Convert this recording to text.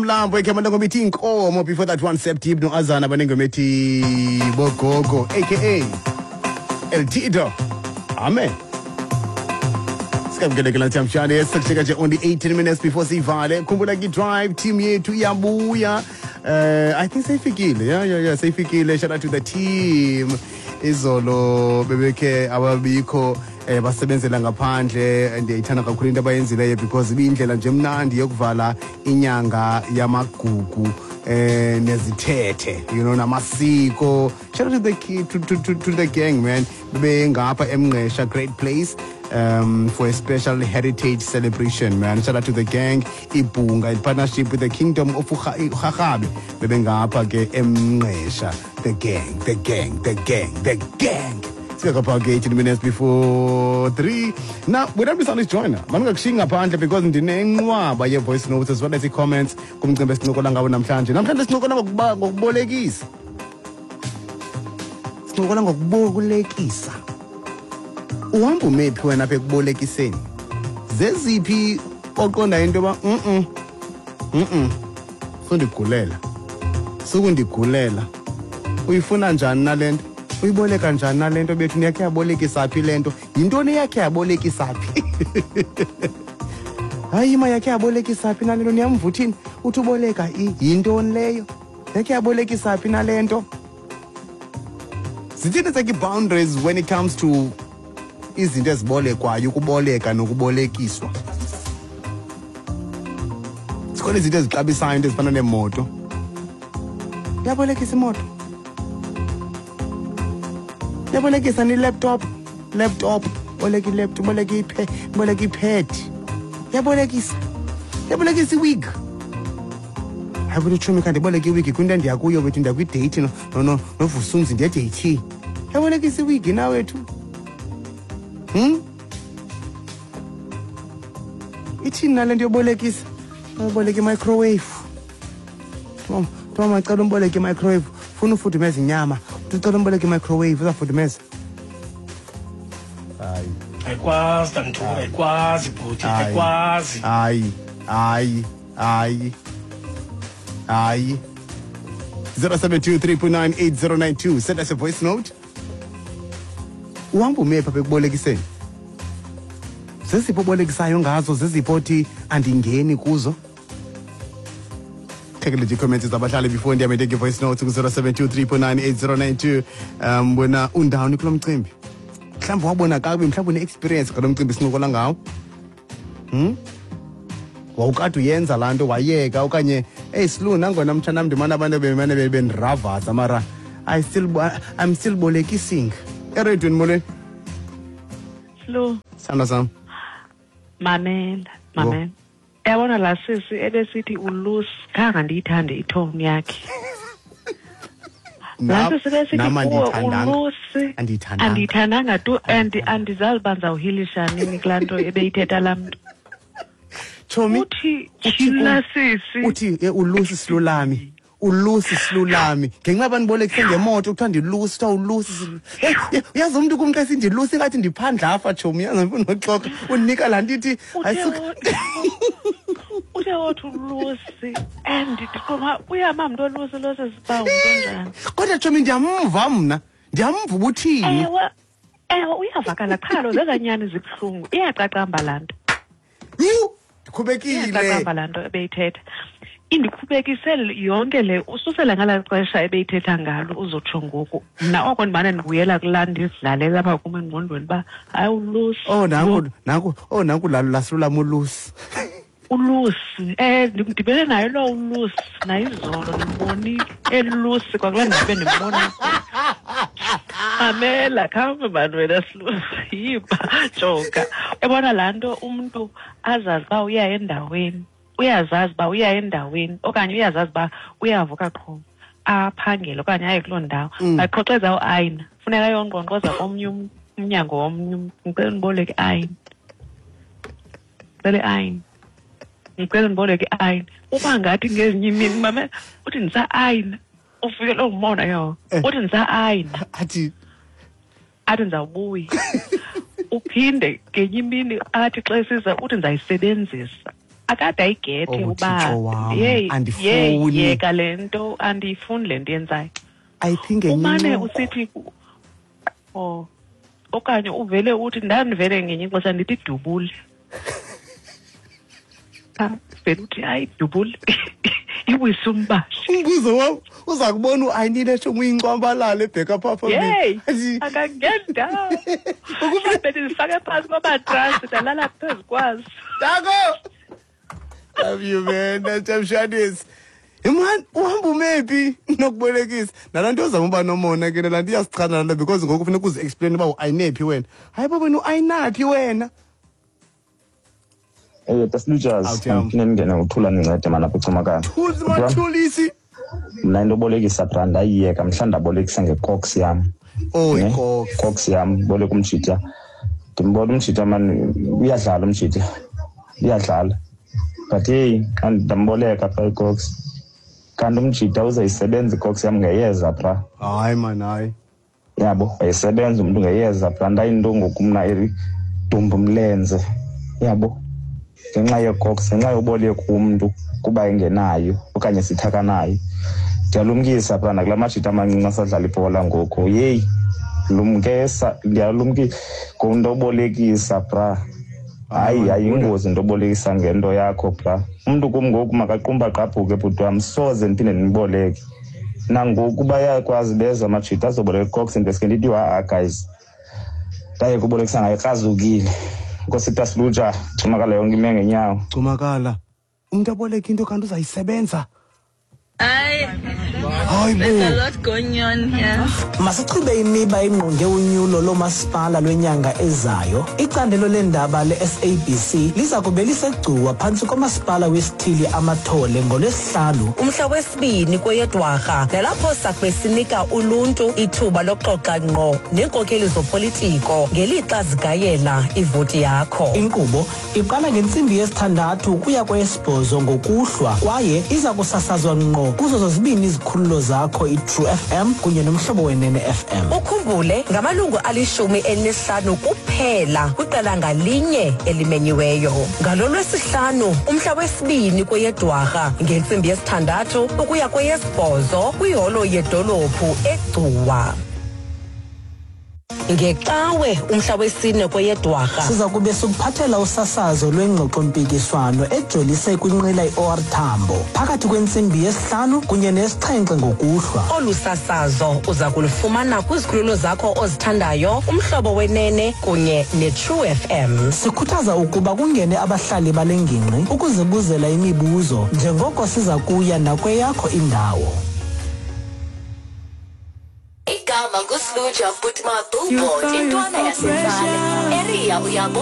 Mlambo ekhema ngomithi inkomo before that one Septip no Azana banengomethi Bogogo aka El Tito. Amen. Sikamgelekela thamshane sekushika nje only 18 minutes before sivale. Khumbula ki drive team yethu iyabuya. I think seyifikile. Yeah, seyifikile. Shout out to the team. Izolo bebekhe ababikho basebenzela ngaphandle and ithanda kakhulu into abayenzileyo because ibindlela nje mnandi yokuvala inyanga yamagugu nezithethe namasiko. Shout out to the kid, to the gang, man. Bebe ngapha eMnqesha, great place for a special heritage celebration, man. Shout out to the gang, Ibunga, in partnership with the Kingdom of Ukhachabe. Bebe ngapha ke eMnqesha. The gang. It's about 18 minutes before 3. Now, without this honest joiner, I'm going to sing apparently because in the name by your voice notes as well as the comments. Come to the best Nokolanga Namchanji. I'm trying to Nokolanga Bolegis. Snokolanga Bolegisa. Uambu maybe when I pick Bolegisen. ZZP Okona Indoba. Sundi Kulela. Sugundi Kulela. Uyifuna njani nalento uyiboleka njani nalento bethu niyakhe yabolekisa phi lento yintoni yakhe yabolekisa phi hayi ima yakhe yabolekisa phi nalento niyamvuthini uthi uboleka yintoni leyo yakhe yabolekisa phi nalento zithini zeki boundaries when it comes to izinto ezibolekwayo ukuboleka nokubolekiswa sikhona izinto ezixabisayo into ezifana nemoto yabolekisa imoto yabolekisa ni laptop boleki laptop boleki pad yabolekisa wig hayi chumi kanti boleki wig kunto ndiyakuyo bethu ndakwi date no Vusunzi ndiye date yabolekisa wig nawe tu ithini nalento yobolekisa boleki microwave Toma cala umboleke microwave funa ufudumeza inyama ucala umboleke microwave uzafudumeza ayikwazi tantu ayikwazi bhuti ayikwazi hayi 0723.989092 send us a voice note uhamba umepha bekubolekiseni zezipho bolekisayo ngazo zezipho othi andingeni kuzo Take a look at comments abahlali before ndiya make voice notes ku 0723.989092 wena undawuni kulo mcimbi mhlawumbe wabona kabi mhlawumbe une experience kulo mcimbi sincokola ngawo wawukade uyenza lanto wayeka okanye Slu nangona mtshana ndimana abantu bemane bendiravasa mara I'm still bolekising eredweni molweni Slu sanda sam mamela yabona la sisi ebesithi ulusi khanga ndiyithande itone yakhe andiyithandanga tu andizazi uba ndizawuhilisha nini kulaa nto ebeyithetha laa mntu uthi thina sisi uthi ulusi silulami ngenxa abantu bolekise ngemoto kuthiwa ndilusi kuthiwa ulusi uyazi umntu kum xa sindilusi ngathi ndiphandlafa tshomi uyazi noxoka undinika laa nto ithi uye wothi ulusi and ndiqoma uyama mntu olusi losesibawu njani kodwa tshomi ndiyamva ubuthini ewe uyavakala qha lo zezanyani zibuhlungu iyacacamba laa nto ndikhubekile iyacacamba laa nto ebeyithetha indikhubekise yonke le ususela ngala xesha ebeyithetha ngalo uzotsho ngoku mna oko ndimane ndibuyela kulaa ndizidlalela apha kum engqondweni uba hayi ulusi nanku lalo lasilulama ulusi ndibele nayo lo ulusi nayizolo ndimbonile elusi kwakula ndibe ndimbona amela khambe bantu wena silusi yiba joka ebona laa nto umntu azazi uba uyazazi uba uya endaweni okanye uyazazi uba uyavuka qho aphangele okanye aye kuloo ndawo baqhoxeza u-ayina funeka yonkqonkqoza komnye umnyango womnye ngicela ndiboleke i-ayina uba ngathi ngezinye imini mame uthi ndisa-ayina ufike lo ngumona yo uthi ndisa-ayina athi ndizawubuya uphinde ngenye imini athi xa esiza uthi ndizayisebenzisa akade ayigethe Oh, uba Thixo wam, hey andifuni. yeka lento andiyifuni lento yenzayo. I think Umane usithi okanye uvele uthi ndandivele ngenye ixesha ndithi dubule. Vele uthi hayi dubule. Iwisa umbashi. umbuzo wam uza kubona uAynile esho uyincwambalala ebheka pha Yey, phambili. akangenda. Ukube ndifake phansi kwamatrasi ndalala phezu kwazo. Tako! Love you, man. That's Jamshadis. Man, uhamba umephi nokubolekisa nalanto ozama uba nomona ke lanto iyasichana la because ngoku kufanele ukuzi explain uba ayinephi wena. Hayi baba wena ayinathi wena. Tasilutshas ngene uthula nincede mana kuChumakani. Thuzi mathulisi. Mina into bolekisa brand ayiyeka mhla ndabolekisa ngecox yam. Oh, icox. Cox yam boleka umjita. Ndimbona umjita man uyadlala umjita. Uyadlala. But hey, ndamboleka pha icox. Kanti umjita uzayisebenza icox yam ngeyeza bra. Hayi man hayi. Yabo ayisebenza umuntu ngeyeza bra ndayinto ngokumna eri dumbu mlenze. Yabo. Ngenxa yecox ngenxa yoboleka umuntu kuba engenayo okanye sithakanayo. Ndiyalumkisa bra nakulamajita amancinci asadlala ibhola ngoku. Hey, lumkesa ndiyalumki ngomuntu obolekisa bra. Hayi ayingozi into obolekisa ngento yakho bra. Umuntu kum ngoku makaqumba qabhuke bhuti wam soze ndiphinde ndiboleke. Nangoku bayakwazi beza amajita azoboleka icox ndeske ndithi guys. Ndaye kubolekisa ngayo krazukile. Nkosi Tasilutshas Chumakala yonke ime ngenyawo. Chumakala. Umuntu aboleka into kanti uzayisebenza. Hi, there's a lot going on here. Masichube imiba ingqonge unyulo lomasipala lwenyanga ezayo. Icandelo lendaba le-SABC liza kube lisegcuwa phantsi komasipala wesithili amathole ngolwesihlanu umhla wesibini kweyeDwarha nalapho sakube sinika uluntu ithuba loxoxa ngqo neenkokeli zopolitiko ngelixa zigayela ivoti yakho. Inkqubo iqala ngentsimbi yesithandathu ukuya kweyesibhozo ngokuhlwa kwaye iza kusasazwa ngqo kuzo zozibini izikhululo zakho iTrue FM kunye nomhlobo wenene FM. Ukhumbule ngamalungu ali-15 kuphela kwiqela ngalinye elimenyiweyo. Ngalolwesihlanu umhla wesibini kweyeDwarha ngentsimbi yesithandathu ukuya kweyesibhozo kwiholo yedolophu eGcuwa. Ngecawe umhla wesine kweyeDwarha siza kube sikuphathela usasazo lwengxoxo-mpikiswano ejolise kwinqila i-OR Tambo phakathi kwentsimbi yesihlanu kunye nesixhenxe ngokuhlwa. Olu sasazo uza kulufumana kwizikhululo zakho ozithandayo umhlobo wenene kunye neTrue FM. Sikhuthaza ukuba kungene abahlali bale ngingqi ukuzibuzela imibuzo njengoko siza kuya nakweyakho indawo. Igama nguSluja Butma Billboard intwana yaseNzane area uyabo